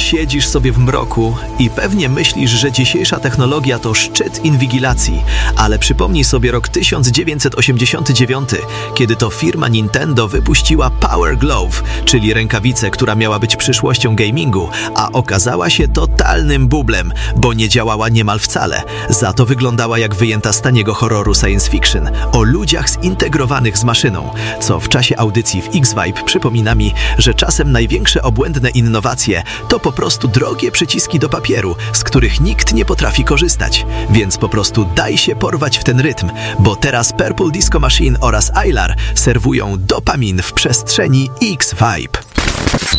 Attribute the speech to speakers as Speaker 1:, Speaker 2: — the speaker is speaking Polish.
Speaker 1: Siedzisz sobie w mroku i pewnie myślisz, że dzisiejsza technologia to szczyt inwigilacji, ale przypomnij sobie rok 1989, kiedy to firma Nintendo wypuściła Power Glove, czyli rękawicę, która miała być przyszłością gamingu, a okazała się totalnym bublem, bo nie działała niemal wcale. Za to wyglądała jak wyjęta z taniego horroru science fiction o ludziach zintegrowanych z maszyną, co w czasie audycji w X-Vibe przypomina mi, że czasem największe obłędne innowacje to po prostu drogie przyciski do papieru, z których nikt nie potrafi korzystać. Więc po prostu daj się porwać w ten rytm, bo teraz Purple Disco Machine oraz Aylar serwują dopamin w przestrzeni X-Vibe.